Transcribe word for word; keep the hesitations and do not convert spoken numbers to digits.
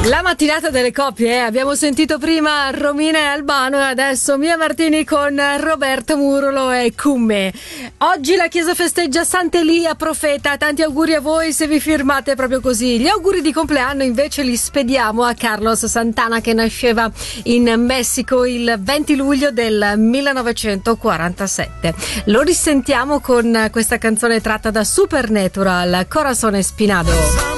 La mattinata delle coppie, eh? Abbiamo sentito prima Romina e Albano e adesso Mia Martini con Roberto Murolo e Cumme. Oggi la Chiesa festeggia Sant'Elia Profeta, tanti auguri a voi se vi firmate proprio così. Gli auguri di compleanno invece li spediamo a Carlos Santana, che nasceva in Messico il venti luglio del millenovecentoquarantasette. Lo risentiamo con questa canzone tratta da Supernatural, Corazón Espinado.